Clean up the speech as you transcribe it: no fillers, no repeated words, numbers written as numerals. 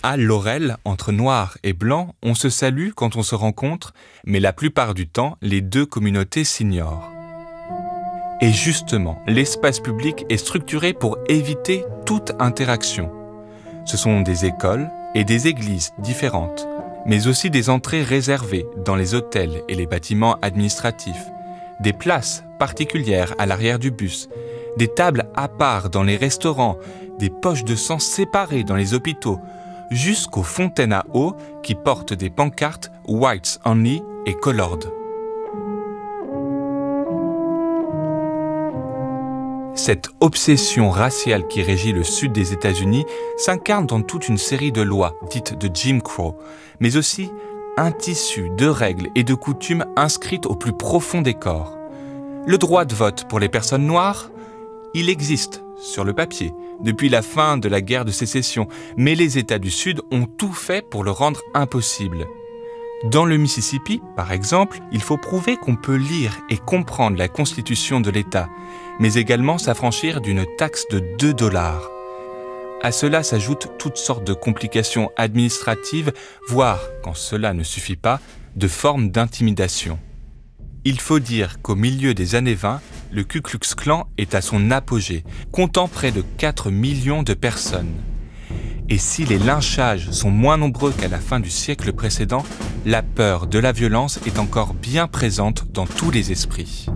À Laurel, entre noirs et blancs, on se salue quand on se rencontre, mais la plupart du temps, les deux communautés s'ignorent. Et justement, l'espace public est structuré pour éviter toute interaction. Ce sont des écoles et des églises différentes, mais aussi des entrées réservées dans les hôtels et les bâtiments administratifs, des places particulières à l'arrière du bus, des tables à part dans les restaurants, des poches de sang séparées dans les hôpitaux, jusqu'aux fontaines à eau qui portent des pancartes « Whites Only » et « Colored ». Cette obsession raciale qui régit le sud des États-Unis s'incarne dans toute une série de lois dites de Jim Crow, mais aussi un tissu de règles et de coutumes inscrites au plus profond des corps. Le droit de vote pour les personnes noires, il existe sur le papier depuis la fin de la guerre de sécession, mais les États du Sud ont tout fait pour le rendre impossible. Dans le Mississippi, par exemple, il faut prouver qu'on peut lire et comprendre la constitution de l'État, mais également s'affranchir d'une taxe de $2. À cela s'ajoutent toutes sortes de complications administratives, voire, quand cela ne suffit pas, de formes d'intimidation. Il faut dire qu'au milieu des années 20, le Ku Klux Klan est à son apogée, comptant près de 4 millions de personnes. Et si les lynchages sont moins nombreux qu'à la fin du siècle précédent, la peur de la violence est encore bien présente dans tous les esprits.